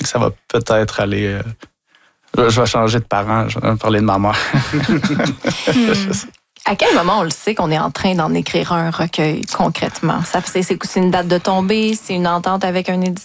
que ça va peut-être aller... je vais changer de parent, je vais parler de ma mère. À quel moment on le sait qu'on est en train d'en écrire un recueil concrètement? C'est une date de tombée, c'est une entente avec un éditeur?